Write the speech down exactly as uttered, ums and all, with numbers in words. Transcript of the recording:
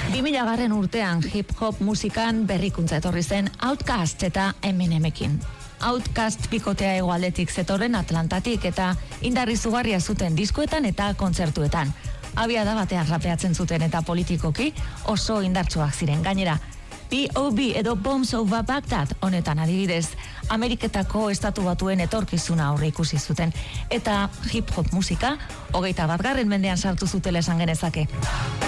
bi mila garren urtean hip-hop musikan berrikuntza etorri zen Outkast eta Eminemekin. Outkast bikotea hegoaldetik zetorren Atlantatik eta indar izugarria zuten diskoetan eta kontzertuetan. Abiada batean rapeatzen zuten eta politikoki oso indartsuak ziren. Gainera, P O B edo Bombs Over Baghdad honetan adibidez, Ameriketako estatu batuen etorkizuna aurre ikusi zuten. Eta hip-hop musika, hogeita batgarren mendean sartu zutela esan genezake.